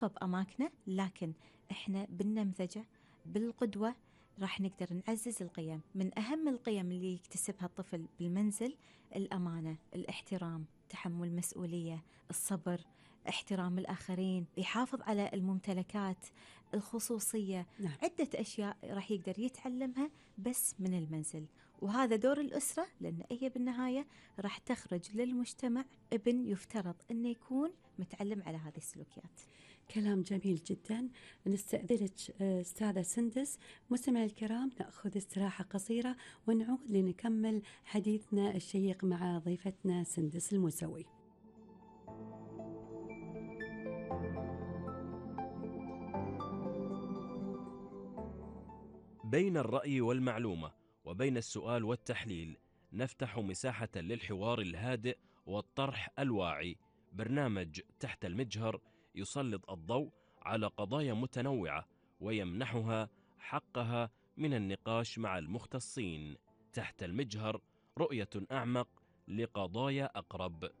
بأماكنه، لكن إحنا بالنمذجة بالقدوة راح نقدر نعزز القيم. من أهم القيم اللي يكتسبها الطفل بالمنزل الأمانة، الاحترام، تحمل المسؤولية، الصبر، احترام الآخرين، يحافظ على الممتلكات، الخصوصية. نعم. عدة أشياء راح يقدر يتعلمها بس من المنزل. وهذا دور الأسرة، لأن هي بالنهاية راح تخرج للمجتمع ابن يفترض أنه يكون متعلم على هذه السلوكيات. كلام جميل جدا. نستأذنك أستاذة سندس. مستمعي الكرام، نأخذ استراحة قصيرة ونعود لنكمل حديثنا الشيق مع ضيفتنا سندس الموسوي. بين الرأي والمعلومة وبين السؤال والتحليل نفتح مساحة للحوار الهادئ والطرح الواعي. برنامج تحت المجهر يسلط الضوء على قضايا متنوعة ويمنحها حقها من النقاش مع المختصين. تحت المجهر، رؤية أعمق لقضايا أقرب.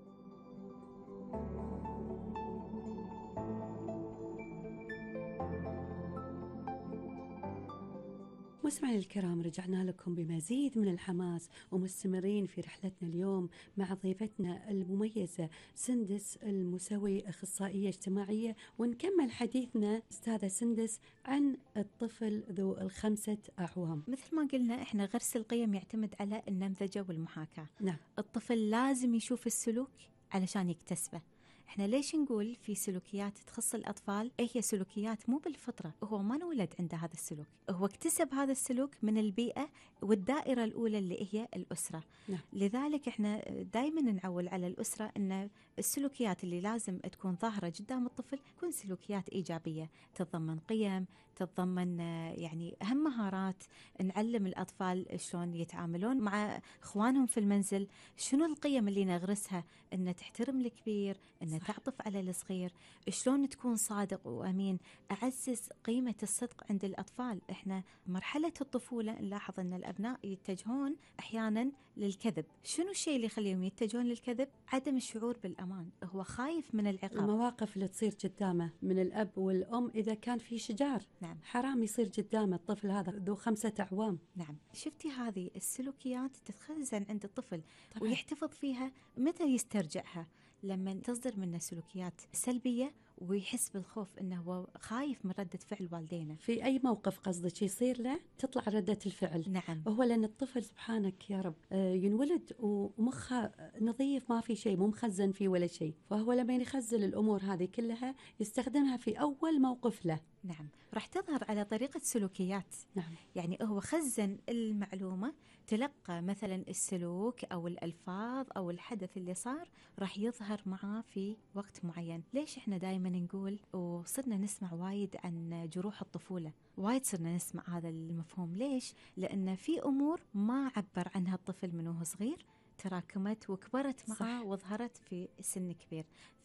مستمعينا الكرام، رجعنا لكم بمزيد من الحماس ومستمرين في رحلتنا اليوم مع ضيفتنا المميزة سندس الموسوي، أخصائية اجتماعية، ونكمل حديثنا أستاذة سندس عن الطفل ذو 5 أعوام. مثل ما قلنا إحنا غرس القيم يعتمد على النمذجة والمحاكاة. نعم. الطفل لازم يشوف السلوك علشان يكتسبه. احنا ليش نقول في سلوكيات تخص الأطفال هي سلوكيات مو بالفطرة، هو ما نولد عنده هذا السلوك، هو اكتسب هذا السلوك من البيئة والدائرة الأولى اللي هي الأسرة. نعم. لذلك احنا دائما نعول على الأسرة أن السلوكيات اللي لازم تكون ظاهرة قدام الطفل تكون سلوكيات إيجابية، تتضمن قيم، تتضمن يعني أهم مهارات. نعلم الأطفال شلون يتعاملون مع إخوانهم في المنزل، شنو القيم اللي نغرسها، أن تحترم الكبير، أن تعطف على الصغير، شلون تكون صادق وأمين. أعزز قيمة الصدق عند الأطفال. إحنا مرحلة الطفولة نلاحظ أن الأبناء يتجهون أحيانا للكذب. شنو الشيء اللي يخليهم يتجهون للكذب؟ عدم الشعور بالأمان، هو خايف من العقاب. المواقف اللي تصير قدامه من الأب والأم إذا كان في شجار، نعم، حرام يصير قدامه الطفل هذا ذو 5 أعوام. نعم. شفتي هذه السلوكيات تتخزن عند الطفل طبعا. ويحتفظ فيها. متى يسترجعها؟ لما تصدر منه سلوكيات سلبية ويحس بالخوف أنه هو خايف من ردة فعل والدينه. في أي موقف قصدك يصير له تطلع ردة الفعل. نعم. وهو لأن الطفل سبحانك يا رب ينولد ومخه نظيف، ما في شيء مو مخزن فيه ولا شيء، فهو لما يخزن الأمور هذه كلها يستخدمها في أول موقف له. نعم، راح تظهر على طريقة سلوكيات. نعم. يعني هو خزن المعلومة، تلقى مثلا السلوك أو الألفاظ أو الحدث اللي صار راح يظهر معاه في وقت معين. ليش إحنا دائما نقول وصرنا نسمع وايد عن جروح الطفولة، وايد صرنا نسمع هذا المفهوم. ليش؟ لأن في أمور ما عبر عنها الطفل من وهو صغير، تراكمت وكبرت معه وظهرت في سن كبير.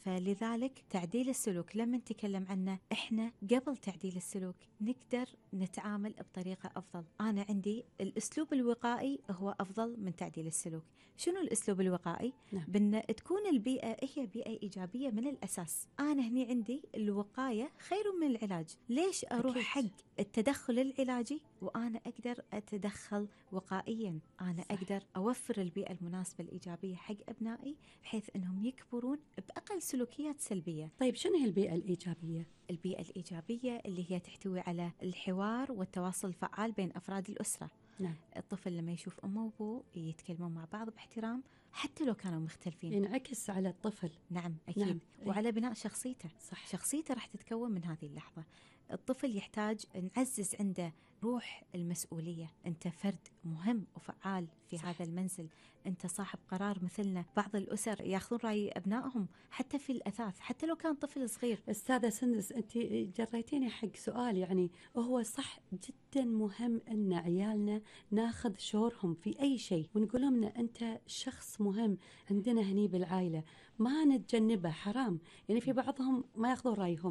فلذلك تعديل السلوك لما نتكلم عنه، إحنا قبل تعديل السلوك نقدر نتعامل بطريقة أفضل. أنا عندي الأسلوب الوقائي هو أفضل من تعديل السلوك. شنو الأسلوب الوقائي؟ نعم. بأن تكون البيئة هي بيئة إيجابية من الأساس. أنا هني عندي الوقاية خير من العلاج. ليش أروح أكيد. حق التدخل العلاجي وأنا أقدر أتدخل وقائيا؟ أنا أقدر أوفر البيئة المناسبة الإيجابية حق أبنائي بحيث أنهم يكبرون بأقل سلوكيات سلبية. طيب شنو هي البيئة الإيجابية؟ البيئة الإيجابية اللي هي تحتوي على الحوار والتواصل الفعال بين أفراد الأسرة. نعم. الطفل لما يشوف أمه وأبوه يتكلمون مع بعض باحترام حتى لو كانوا مختلفين، ينعكس على الطفل. نعم أكيد. نعم. وعلى بناء شخصيته. صح. شخصيته راح تتكون من هذه اللحظة. الطفل يحتاج نعزز عنده روح المسؤولية. أنت فرد مهم وفعال في صح. هذا المنزل، أنت صاحب قرار مثلنا. بعض الأسر يأخذون رأي أبنائهم حتى في الأثاث حتى لو كان طفل صغير. أستاذة سندس، أنت جريتيني حق سؤال. يعني هو صح جدا مهم أن عيالنا ناخذ شورهم في أي شيء ونقول لهم أن أنت شخص مهم عندنا هني بالعائلة، ما نتجنبه، حرام. يعني في بعضهم ما ياخذون رأيهم،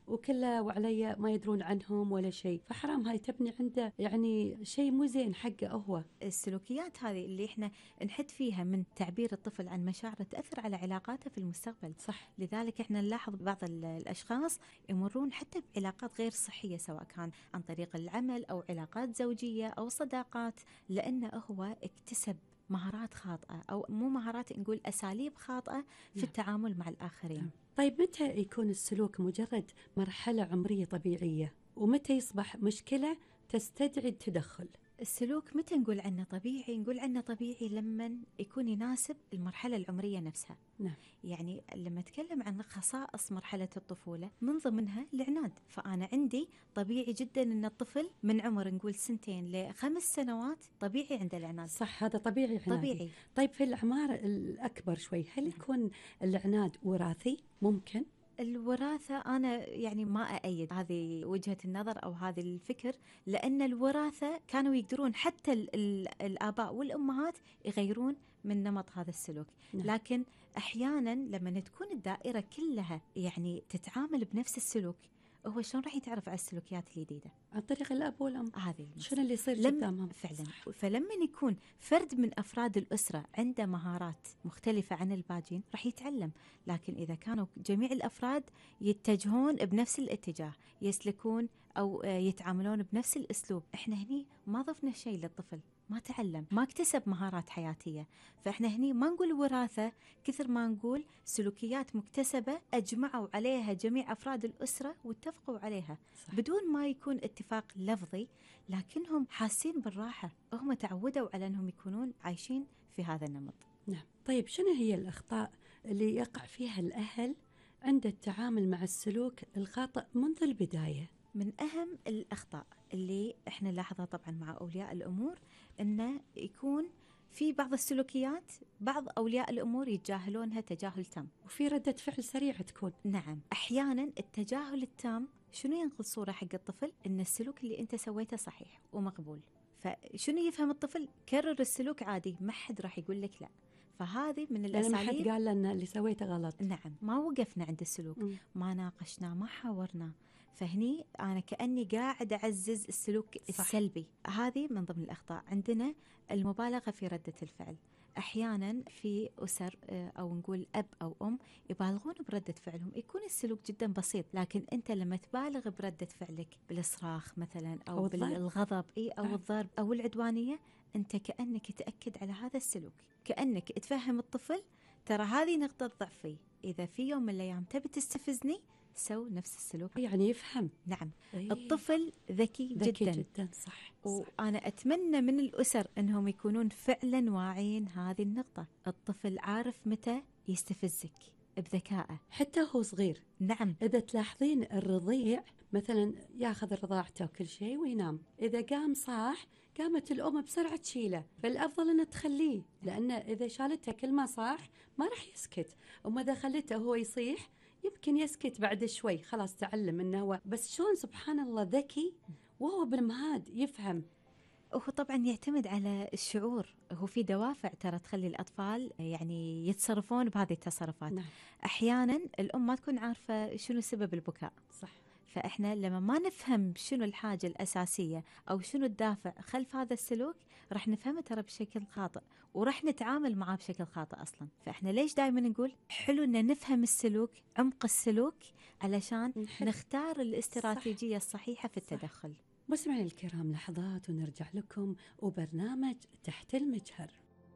وكله وعلي ما يدرون عنهم ولا شيء، فحرام هاي تبني عنده يعني شيء مو زين حقه هو. السلوكيات هذه اللي احنا نحد فيها من تعبير الطفل عن مشاعره تأثر على علاقاته في المستقبل. صح. لذلك احنا نلاحظ بعض الأشخاص يمرون حتى بعلاقات غير صحية، سواء كان عن طريق العمل أو علاقات زوجية أو صداقات، لأنه هو اكتسب مهارات خاطئة، أو مو مهارات، نقول أساليب خاطئة في التعامل مع الآخرين. طيب متى يكون السلوك مجرد مرحلة عمرية طبيعية، ومتى يصبح مشكلة تستدعي التدخل؟ السلوك متى نقول عنه طبيعي؟ نقول عنه طبيعي لما يكون يناسب المرحلة العمرية نفسها. نعم. يعني لما أتكلم عن خصائص مرحلة الطفولة من ضمنها العناد، فأنا عندي طبيعي جدا أن الطفل من عمر نقول 2 ل5 سنوات طبيعي عنده العناد. صح، هذا طبيعي عنادي. طبيعي. طيب في الأعمار الأكبر شوي، هل يكون العناد وراثي؟ ممكن. الوراثة أنا يعني ما أأيد هذه وجهة النظر أو هذه الفكر، لأن الوراثة كانوا يقدرون حتى الآباء والأمهات يغيرون من نمط هذا السلوك. نعم. لكن أحيانا لما تكون الدائرة كلها يعني تتعامل بنفس السلوك، هو شلون راح يتعرف على السلوكيات الجديدة؟ عن طريق الأب والأم. هذه شنو اللي يصير قدامهم؟ فعلا. صح. فلما يكون فرد من أفراد الأسرة عنده مهارات مختلفة عن الباقين راح يتعلم. لكن إذا كانوا جميع الأفراد يتجهون بنفس الاتجاه، يسلكون أو يتعاملون بنفس الأسلوب، إحنا هني ما ضفنا شيء للطفل، ما تعلم، ما اكتسب مهارات حياتية. فإحنا هني ما نقول وراثة كثر ما نقول سلوكيات مكتسبة أجمعوا عليها جميع أفراد الأسرة واتفقوا عليها. صح. بدون ما يكون اتفاق لفظي، لكنهم حاسين بالراحة، هم تعودوا على أنهم يكونون عايشين في هذا النمط. نعم. طيب شنو هي الأخطاء اللي يقع فيها الأهل عند التعامل مع السلوك الخاطئ منذ البداية؟ من أهم الأخطاء اللي إحنا نلاحظها طبعا مع أولياء الأمور، أنه يكون في بعض السلوكيات بعض أولياء الأمور يتجاهلونها تجاهل تام، وفي ردة فعل سريعة تكون. نعم. أحيانا التجاهل التام شنو ينقل صورة حق الطفل؟ أن السلوك اللي أنت سويته صحيح ومقبول، فشنو يفهم الطفل؟ كرر السلوك عادي، ما حد راح يقول لك لا. فهذه من لأن ما الأساليب. حد قال لنا اللي سويته غلط. نعم، ما وقفنا عند السلوك، ما ناقشنا، ما حاورنا، فهني أنا كأني قاعد أعزز السلوك صح. السلبي. هذه من ضمن الأخطاء. عندنا المبالغة في ردة الفعل. أحيانا في أسر أو نقول أب أو أم يبالغون بردة فعلهم، يكون السلوك جدا بسيط، لكن أنت لما تبالغ بردة فعلك بالصراخ مثلا أو بالغضب أو الضرب أو العدوانية، أنت كأنك تأكد على هذا السلوك، كأنك تفهم الطفل ترى هذه نقطة ضعفي، إذا في يوم من الأيام تبي تستفزني سو نفس السلوك. يعني يفهم. نعم. الطفل ذكي جدا, جدا. صح. وأنا أتمنى من الأسر أنهم يكونون فعلا واعين هذه النقطة. الطفل عارف متى يستفزك بذكائه حتى هو صغير. نعم. إذا تلاحظين الرضيع مثلا ياخذ رضاعته وكل شيء وينام، إذا قام صاح قامت الأم بسرعة تشيله، فالأفضل أن تخليه، لأن إذا شالته كل ما صاح ما راح يسكت، وما إذا خلته هو يصيح يمكن يسكت بعد شوي، خلاص تعلم أنه هو. بس شلون سبحان الله ذكي وهو بالمهاد يفهم. هو طبعا يعتمد على الشعور، هو في دوافع ترى تخلي الأطفال يعني يتصرفون بهذه التصرفات. نعم. أحيانا الأم ما تكون عارفة شنو سبب البكاء، صح. فإحنا لما ما نفهم شنو الحاجة الأساسية أو شنو الدافع خلف هذا السلوك راح نفهمه ترى بشكل خاطئ، وراح نتعامل معاه بشكل خاطئ أصلا. فإحنا ليش دائما نقول حلو أن نفهم السلوك، عمق السلوك، علشان نختار الاستراتيجية الصحيحة في التدخل. مستمعينا الكرام، لحظات ونرجع لكم وبرنامج تحت المجهر.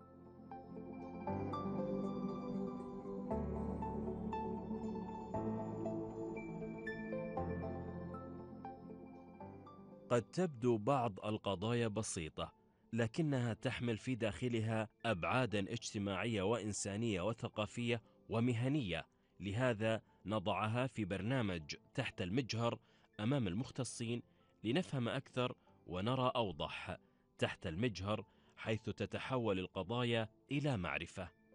قد تبدو بعض القضايا بسيطة، لكنها تحمل في داخلها أبعاداً اجتماعية وإنسانية وثقافية ومهنية، لهذا نضعها في برنامج تحت المجهر أمام المختصين لنفهم أكثر ونرى أوضح. تحت المجهر، حيث تتحول القضايا إلى معرفة.